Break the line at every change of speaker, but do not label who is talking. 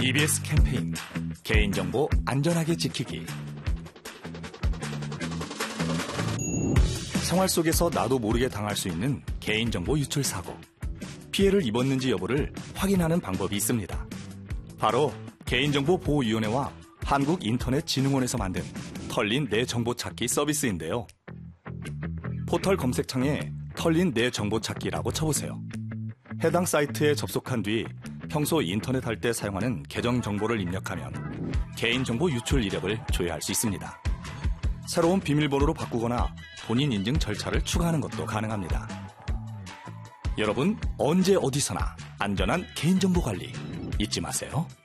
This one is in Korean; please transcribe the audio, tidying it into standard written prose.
EBS 캠페인 개인정보 안전하게 지키기. 생활 속에서 나도 모르게 당할 수 있는 개인정보 유출 사고. 피해를 입었는지 여부를 확인하는 방법이 있습니다. 바로 개인정보보호위원회와 한국인터넷진흥원에서 만든 털린 내 정보 찾기 서비스인데요. 포털 검색창에 털린 내 정보 찾기라고 쳐보세요. 해당 사이트에 접속한 뒤 평소 인터넷 할 때 사용하는 계정 정보를 입력하면 개인정보 유출 이력을 조회할 수 있습니다. 새로운 비밀번호로 바꾸거나 본인 인증 절차를 추가하는 것도 가능합니다. 여러분, 언제 어디서나 안전한 개인정보 관리 잊지 마세요.